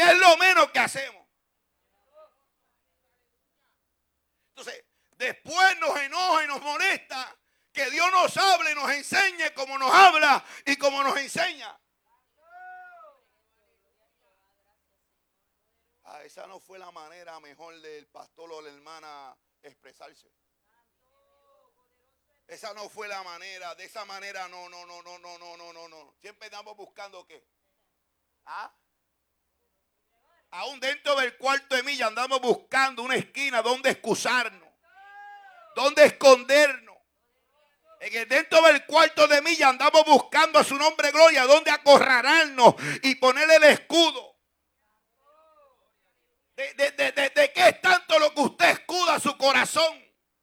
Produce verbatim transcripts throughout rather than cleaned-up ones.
es lo menos que hacemos. Entonces, después nos enoja y nos molesta que Dios nos hable y nos enseñe como nos habla y como nos enseña. Ah, esa no fue la manera mejor del pastor o la hermana expresarse. Esa no fue la manera, de esa manera no, no, no, no, no, no, no, no, no. Siempre estamos buscando qué. ¿Ah? Aún dentro del cuarto de milla andamos buscando una esquina donde excusarnos, donde escondernos. En el dentro del cuarto de milla andamos buscando a su nombre gloria, donde acorralarnos y ponerle el escudo. De, de, de, de, de qué es tanto lo que usted escuda su corazón.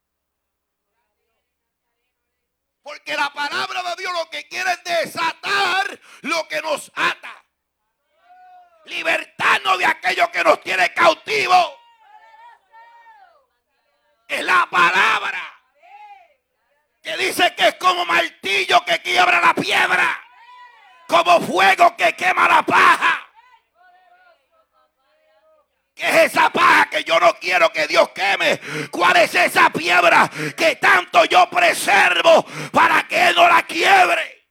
Porque la palabra de Dios lo que quiere es desatar lo que nos ata. Libertarnos de aquello que nos tiene cautivos. Es la palabra que dice que es como martillo que quiebra la piedra, como fuego que quema la paja. ¿Qué es esa paja que yo no quiero que Dios queme? ¿Cuál es esa piedra que tanto yo preservo para que Él no la quiebre?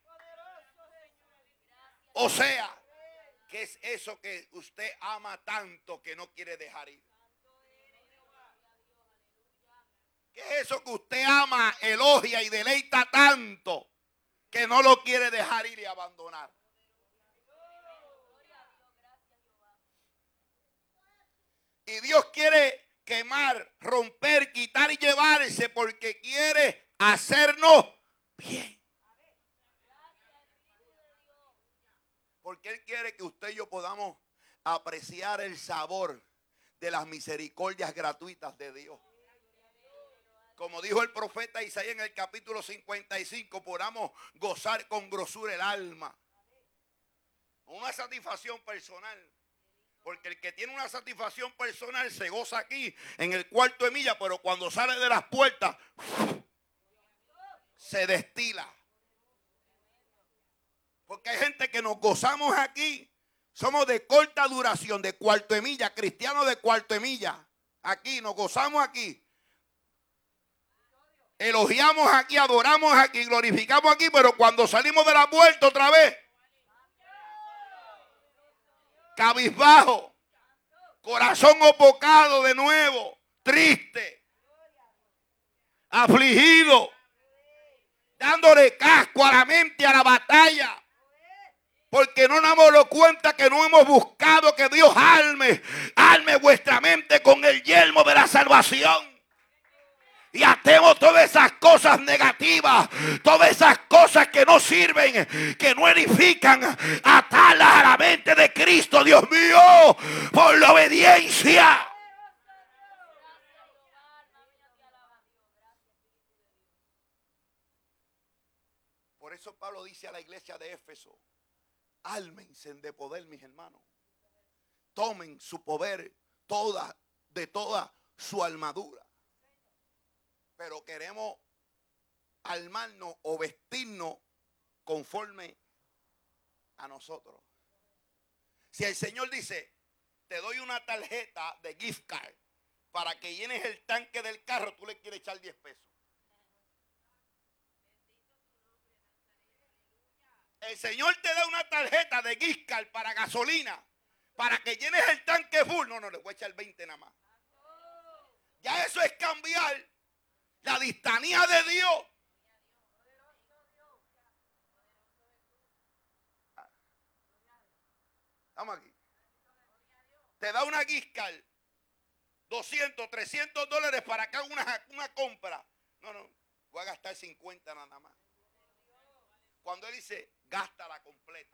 O sea, ¿qué es eso que usted ama tanto que no quiere dejar ir? ¿Qué es eso que usted ama, elogia y deleita tanto que no lo quiere dejar ir y abandonar? Y Dios quiere quemar, romper, quitar y llevarse porque quiere hacernos bien. Porque Él quiere que usted y yo podamos apreciar el sabor de las misericordias gratuitas de Dios. Como dijo el profeta Isaías en el capítulo cincuenta y cinco, podamos gozar con grosura el alma. Una satisfacción personal. Porque el que tiene una satisfacción personal se goza aquí en el cuarto de milla, pero cuando sale de las puertas se destila. Porque hay gente que nos gozamos aquí, somos de corta duración, de cuarto de milla, cristianos de cuarto de milla. Aquí nos gozamos aquí. Elogiamos aquí, adoramos aquí, glorificamos aquí, pero cuando salimos de la puerta otra vez, cabizbajo, corazón opocado de nuevo, triste, afligido, dándole casco a la mente, a la batalla, porque no nos hemos dado cuenta que no hemos buscado que Dios alme, alme vuestra mente con el yelmo de la salvación. Y atemos todas esas cosas negativas, todas esas cosas que no sirven, que no edifican, atarlas a la mente de Cristo, Dios mío, por la obediencia. Por eso Pablo dice a la iglesia de Éfeso: álmense de poder, mis hermanos. Tomen su poder toda, de toda su armadura. Pero queremos armarnos o vestirnos conforme a nosotros. Si el Señor dice, te doy una tarjeta de gift card para que llenes el tanque del carro, tú le quieres echar diez pesos. El Señor te da una tarjeta de gift card para gasolina, para que llenes el tanque full. No, no, le voy a echar veinte nada más. Ya eso es cambiar la distanía de Dios. Vamos aquí. Te da una gift card, doscientos, trescientos dólares para que haga una, una compra. No, no, voy a gastar cincuenta nada más. Cuando Él dice, gástala completa.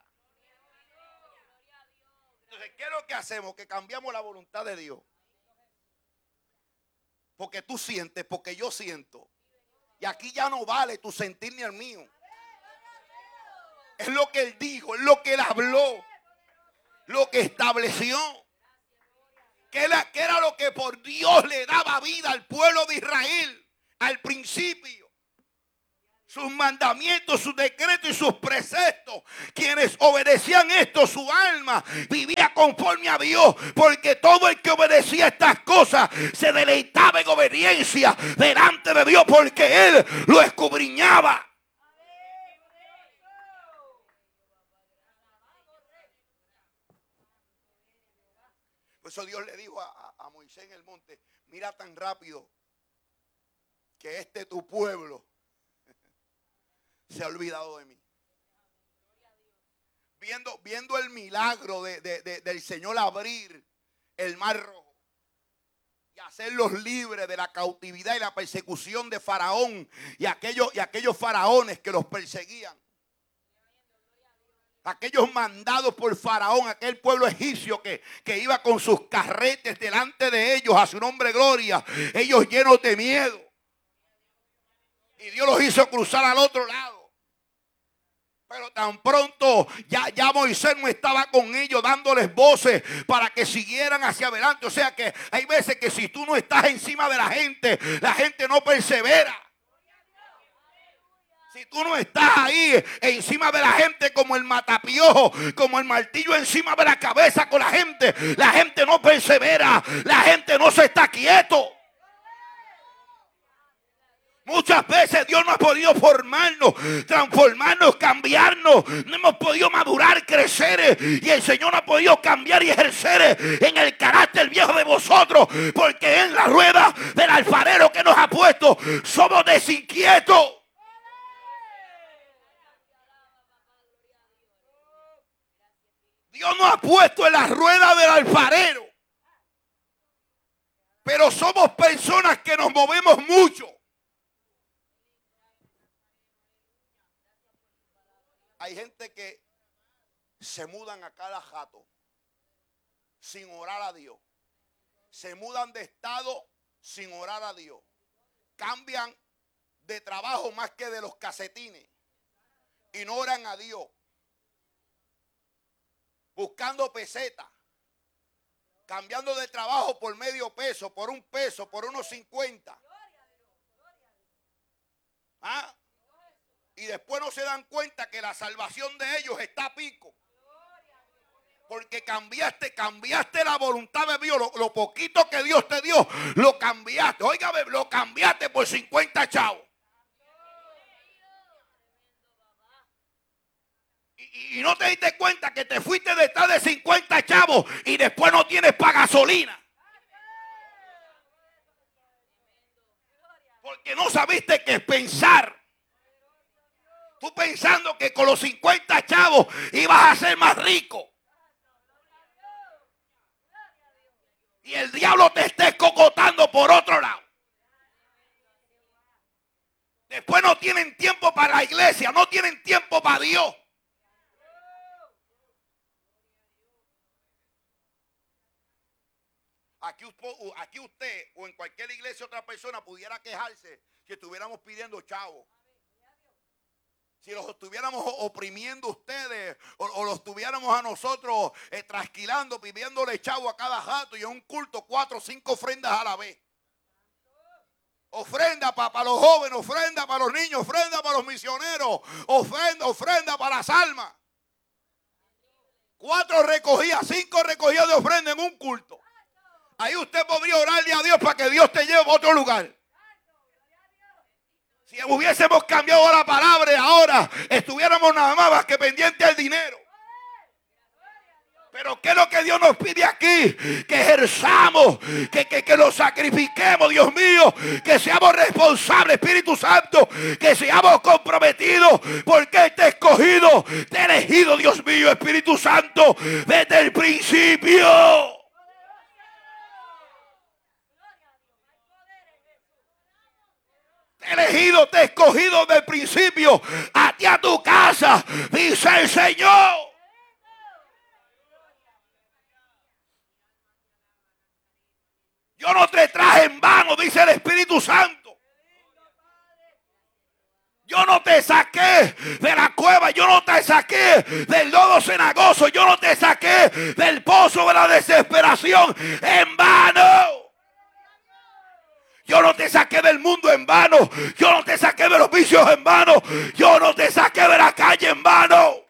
Entonces, ¿qué es lo que hacemos? Que cambiamos la voluntad de Dios. Porque tú sientes, porque yo siento. Y aquí ya no vale tu sentir ni el mío. Es lo que Él dijo, es lo que Él habló, lo que estableció. Que era, que era lo que por Dios le daba vida al pueblo de Israel al principio. sus mandamientos, sus decretos y sus preceptos. Quienes obedecían esto, su alma vivía conforme a Dios, porque todo el que obedecía estas cosas se deleitaba en obediencia delante de Dios, porque Él lo escudriñaba. Por eso Dios le dijo a, a Moisés en el monte: mira tan rápido que este tu pueblo se ha olvidado de mí. Viendo, viendo el milagro de, de, de, del Señor abrir el mar rojo y hacerlos libres de la cautividad y la persecución de Faraón y aquellos, y aquellos faraones que los perseguían. Aquellos mandados por Faraón, aquel pueblo egipcio que, que iba con sus carretes delante de ellos a su nombre gloria, ellos llenos de miedo. Y Dios los hizo cruzar al otro lado. Pero tan pronto ya, ya Moisés no estaba con ellos dándoles voces para que siguieran hacia adelante. O sea que hay veces que si tú no estás encima de la gente, la gente no persevera. Si tú no estás ahí encima de la gente como el matapiojo, como el martillo encima de la cabeza con la gente, la gente no persevera, la gente no se está quieto. Muchas veces Dios no ha podido formarnos, transformarnos, cambiarnos. No hemos podido madurar, crecer. Y el Señor no ha podido cambiar y ejercer en el carácter viejo de vosotros. Porque en la rueda del alfarero que nos ha puesto somos desinquietos. Dios nos ha puesto en la rueda del alfarero. Pero somos personas que nos movemos mucho. Hay gente que se mudan a cada jato sin orar a Dios. Se mudan de estado sin orar a Dios. Cambian de trabajo más que de los casetines. Y no oran a Dios. Buscando pesetas. Cambiando de trabajo por medio peso, por un peso, por unos cincuenta. ¿Ah? Y después no se dan cuenta que la salvación de ellos está a pico. Porque cambiaste, cambiaste la voluntad de Dios. Lo, lo poquito que Dios te dio, lo cambiaste. Óigame, lo cambiaste por cincuenta chavos. Y, y no te diste cuenta que te fuiste detrás de cincuenta chavos y después no tienes para gasolina. Porque no sabiste qué pensar. Tú pensando que con los cincuenta chavos ibas a ser más rico. Y el diablo te está escocotando por otro lado. Después no tienen tiempo para la iglesia, no tienen tiempo para Dios. Aquí, aquí usted o en cualquier iglesia otra persona pudiera quejarse que estuviéramos pidiendo chavos. Si los estuviéramos oprimiendo ustedes o, o los estuviéramos a nosotros eh, trasquilando, pidiéndole chavo a cada jato y en un culto cuatro o cinco ofrendas a la vez. Ofrenda para pa los jóvenes, ofrenda para los niños, ofrenda para los misioneros, ofrenda, ofrenda para las almas. Cuatro recogidas, cinco recogidas de ofrenda en un culto. Ahí usted podría orarle a Dios para que Dios te lleve a otro lugar. Si hubiésemos cambiado la palabra y ahora estuviéramos nada más que pendientes del dinero. Pero ¿qué es lo que Dios nos pide aquí? Que ejerzamos, que, que, que lo sacrifiquemos, Dios mío. Que seamos responsables, Espíritu Santo. Que seamos comprometidos. Porque Él te ha escogido, te ha elegido, Dios mío, Espíritu Santo, desde el principio. Te he elegido, te he escogido desde el principio. A ti, a tu casa, dice el Señor. Yo no te traje en vano, dice el Espíritu Santo. Yo no te saqué de la cueva, yo no te saqué del lodo cenagoso, yo no te saqué del pozo de la desesperación en vano. Yo no te saqué del mundo en vano. Yo no te saqué de los vicios en vano. Yo no te saqué de la calle en vano.